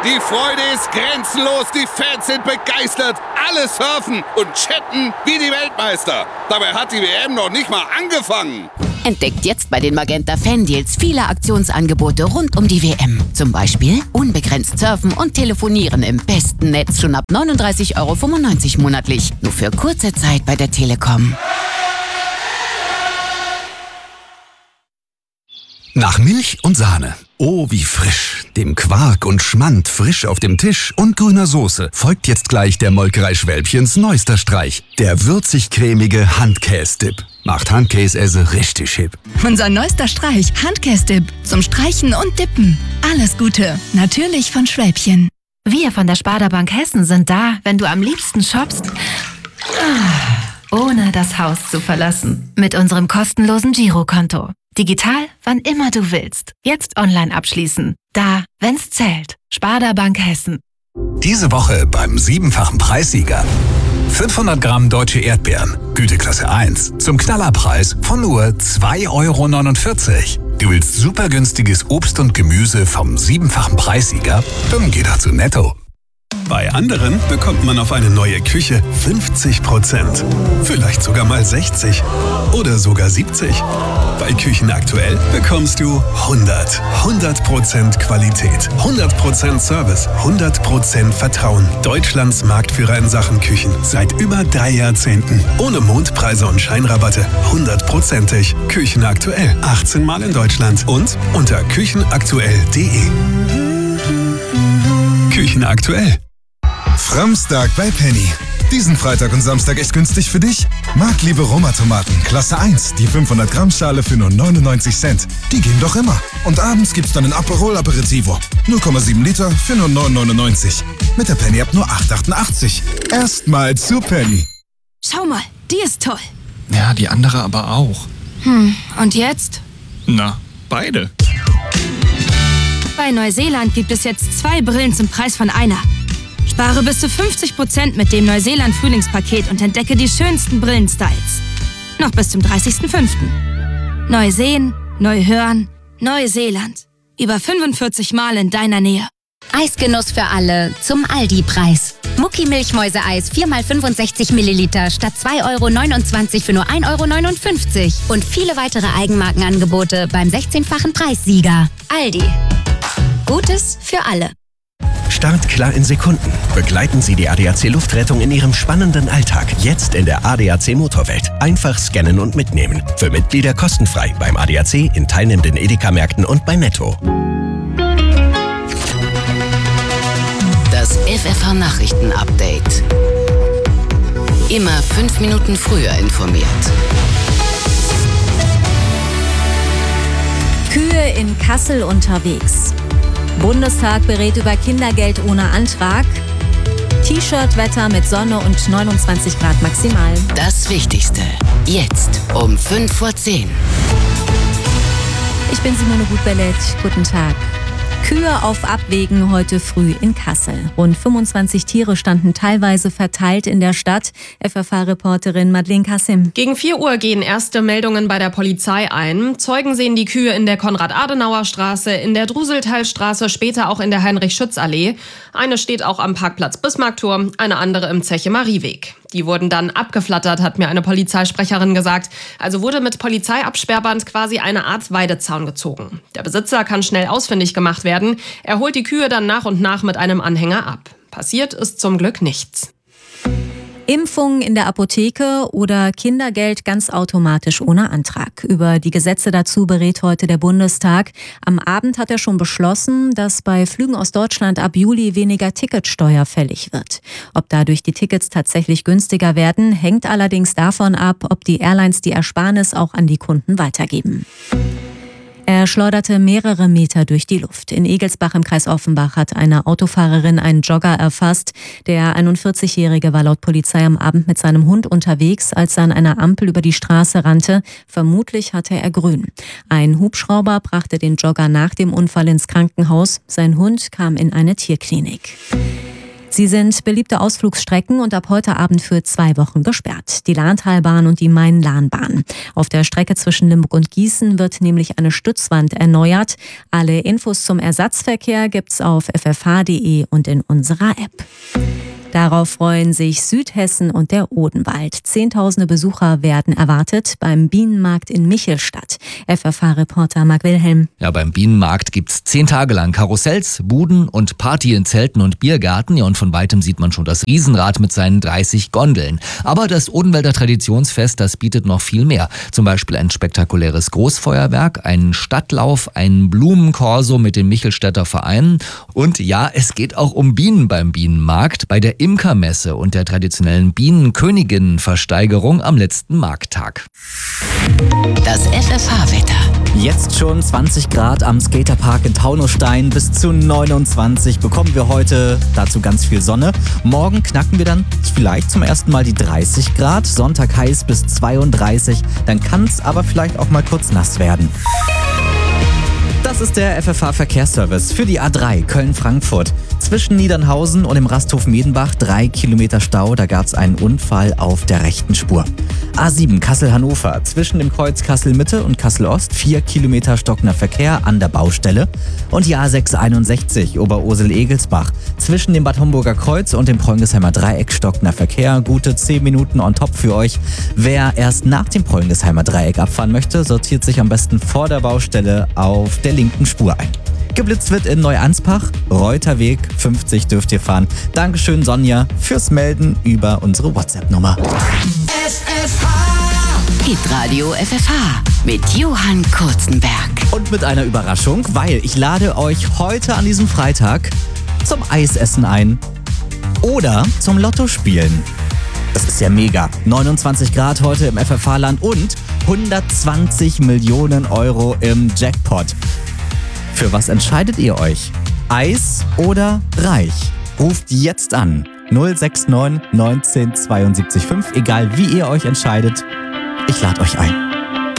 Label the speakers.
Speaker 1: Die Freude ist grenzenlos, die Fans sind begeistert. Alle surfen und chatten wie die Weltmeister. Dabei hat die WM noch nicht mal angefangen.
Speaker 2: Entdeckt jetzt bei den Magenta Fan-Deals viele Aktionsangebote rund um die WM. Zum Beispiel unbegrenzt surfen und telefonieren im besten Netz schon ab 39,95 € monatlich. Nur für kurze Zeit bei der Telekom.
Speaker 3: Nach Milch und Sahne. Oh, wie frisch. Dem Quark und Schmand frisch auf dem Tisch und grüner Soße folgt jetzt gleich der Molkerei Schwälbchens neuester Streich. Der würzig-cremige Handkäse-Dip. Macht Handkäse richtig hip.
Speaker 4: Unser neuester Streich, Handkäse-Dip. Zum Streichen und Dippen. Alles Gute. Natürlich von Schwälbchen.
Speaker 5: Wir von der Sparda Bank Hessen sind da, wenn du am liebsten shoppst, ohne das Haus zu verlassen. Mit unserem kostenlosen Girokonto. Digital, wann immer du willst. Jetzt online abschließen. Da, wenn's zählt. Sparda Bank Hessen.
Speaker 3: Diese Woche beim 7-fachen Preissieger. 500 Gramm deutsche Erdbeeren, Güteklasse 1, zum Knallerpreis von nur 2,49 €. Du willst super günstiges Obst und Gemüse vom 7-fachen Preissieger? Dann geh doch zu Netto. Bei anderen bekommt man auf eine neue Küche 50%. Vielleicht sogar mal 60 oder sogar 70. Bei Küchen aktuell bekommst du 100% Qualität, 100% Service, 100% Vertrauen. Deutschlands Marktführer in Sachen Küchen seit über 3 Jahrzehnten. Ohne Mondpreise und Scheinrabatte, 100%ig. Küchen aktuell, 18 Mal in Deutschland und unter küchenaktuell.de. Küchen aktuell.
Speaker 6: Framstag bei Penny. Diesen Freitag und Samstag echt günstig für dich? Marktliebe Roma-Tomaten, Klasse 1, die 500 Gramm Schale für nur 99 Cent. Die gehen doch immer. Und abends gibt's dann ein Aperol Aperitivo. 0,7 Liter für nur 9,99. Mit der Penny-App nur 8,88. Erstmal zu Penny.
Speaker 4: Schau mal, die ist toll.
Speaker 7: Ja, die andere aber auch.
Speaker 4: Und jetzt?
Speaker 7: Na, beide.
Speaker 4: Bei Neuseeland gibt es jetzt 2 Brillen zum Preis von einer. Spare bis zu 50% mit dem Neuseeland-Frühlingspaket und entdecke die schönsten Brillenstyles. Noch bis zum 30.05. Neu sehen, neu hören, Neuseeland. Über 45 Mal in deiner Nähe.
Speaker 8: Eisgenuss für alle zum Aldi-Preis. Mucki Milchmäuse-Eis 4x65 Milliliter statt 2,29 € für nur 1,59 € und viele weitere Eigenmarkenangebote beim 16-fachen Preissieger. Aldi. Gutes für alle.
Speaker 9: Start klar in Sekunden. Begleiten Sie die ADAC Luftrettung in Ihrem spannenden Alltag. Jetzt in der ADAC Motorwelt. Einfach scannen und mitnehmen. Für Mitglieder kostenfrei beim ADAC, in teilnehmenden Edeka-Märkten und bei Netto.
Speaker 2: Das FFH-Nachrichten-Update. Immer 5 Minuten früher informiert.
Speaker 10: Kühe in Kassel unterwegs. Bundestag berät über Kindergeld ohne Antrag. T-Shirt-Wetter mit Sonne und 29 Grad maximal.
Speaker 2: Das Wichtigste. Jetzt um 5:10 Uhr.
Speaker 10: Ich bin Simone Gutbellet. Guten Tag. Kühe auf Abwägen heute früh in Kassel. Rund 25 Tiere standen teilweise verteilt in der Stadt. FFH-Reporterin Madeleine Kassim.
Speaker 11: Gegen 4 Uhr gehen erste Meldungen bei der Polizei ein. Zeugen sehen die Kühe in der Konrad-Adenauer-Straße, in der Druseltalstraße, später auch in der Heinrich-Schütz-Allee. Eine steht auch am Parkplatz Bismarcktor, eine andere im Zeche-Marieweg. Die wurden dann abgeflattert, hat mir eine Polizeisprecherin gesagt. Also wurde mit Polizeiabsperrband quasi eine Art Weidezaun gezogen. Der Besitzer kann schnell ausfindig gemacht werden. Er holt die Kühe dann nach und nach mit einem Anhänger ab. Passiert ist zum Glück nichts.
Speaker 10: Impfungen in der Apotheke oder Kindergeld ganz automatisch ohne Antrag. Über die Gesetze dazu berät heute der Bundestag. Am Abend hat er schon beschlossen, dass bei Flügen aus Deutschland ab Juli weniger Ticketsteuer fällig wird. Ob dadurch die Tickets tatsächlich günstiger werden, hängt allerdings davon ab, ob die Airlines die Ersparnis auch an die Kunden weitergeben. Er schleuderte mehrere Meter durch die Luft. In Egelsbach im Kreis Offenbach hat eine Autofahrerin einen Jogger erfasst. Der 41-Jährige war laut Polizei am Abend mit seinem Hund unterwegs, als er an einer Ampel über die Straße rannte. Vermutlich hatte er grün. Ein Hubschrauber brachte den Jogger nach dem Unfall ins Krankenhaus. Sein Hund kam in eine Tierklinik. Sie sind beliebte Ausflugsstrecken und ab heute Abend für 2 Wochen gesperrt. Die Lahntalbahn und die Main-Lahn-Bahn. Auf der Strecke zwischen Limburg und Gießen wird nämlich eine Stützwand erneuert. Alle Infos zum Ersatzverkehr gibt's auf ffh.de und in unserer App. Darauf freuen sich Südhessen und der Odenwald. Zehntausende Besucher werden erwartet beim Bienenmarkt in Michelstadt. FFH-Reporter Marc Wilhelm.
Speaker 12: Ja, beim Bienenmarkt gibt's 10 Tage lang Karussells, Buden und Party in Zelten und Biergärten. Ja, und von weitem sieht man schon das Riesenrad mit seinen 30 Gondeln. Aber das Odenwälder Traditionsfest, das bietet noch viel mehr. Zum Beispiel ein spektakuläres Großfeuerwerk, einen Stadtlauf, einen Blumenkorso mit den Michelstädter Vereinen. Und ja, es geht auch um Bienen beim Bienenmarkt. Bei der Imkermesse und der traditionellen Bienenköniginnenversteigerung am letzten Markttag.
Speaker 2: Das FFH-Wetter.
Speaker 13: Jetzt schon 20 Grad am Skaterpark in Taunusstein. Bis zu 29 bekommen wir heute. Dazu ganz viel Sonne. Morgen knacken wir dann vielleicht zum ersten Mal die 30 Grad. Sonntag heiß bis 32. Dann kann es aber vielleicht auch mal kurz nass werden. Das ist der FFH-Verkehrsservice für die A3 Köln-Frankfurt. Zwischen Niedernhausen und dem Rasthof Medenbach 3 Kilometer Stau, da gab es einen Unfall auf der rechten Spur. A7 Kassel-Hannover, zwischen dem Kreuz Kassel-Mitte und Kassel-Ost 4 Kilometer stockender Verkehr an der Baustelle. Und die A661 Oberursel-Egelsbach, zwischen dem Bad Homburger Kreuz und dem Preungesheimer Dreieck stockender Verkehr, gute 10 Minuten on top für euch. Wer erst nach dem Preungesheimer Dreieck abfahren möchte, sortiert sich am besten vor der Baustelle auf der linken Spur ein. Geblitzt wird in Neuansbach, Reuterweg 50 dürft ihr fahren. Dankeschön Sonja fürs Melden über unsere WhatsApp-Nummer.
Speaker 2: Hitradio FFH mit Johann Kurzenberg.
Speaker 13: Und mit einer Überraschung, weil ich lade euch heute an diesem Freitag zum Eisessen ein oder zum Lotto spielen. Das ist ja mega. 29 Grad heute im FFH-Land und 120 Millionen Euro im Jackpot. Für was entscheidet ihr euch? Eis oder reich? Ruft jetzt an. 069 19 72 5, egal wie ihr euch entscheidet. Ich lade euch ein.